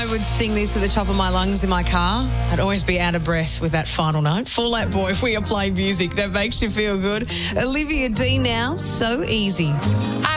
would sing this at the top of my lungs in my car, I'd always be out of breath with that final note. Fall Out Boy, if we are playing music that makes you feel good. Olivia Dean now, So Easy.